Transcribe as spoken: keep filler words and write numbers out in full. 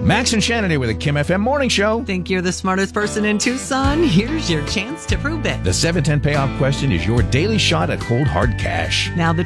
Max and Shannon here with a Kim F M morning show. Think you're the smartest person in Tucson? Here's your chance to prove it. The seven ten payoff question is your daily shot at cold hard cash. Now the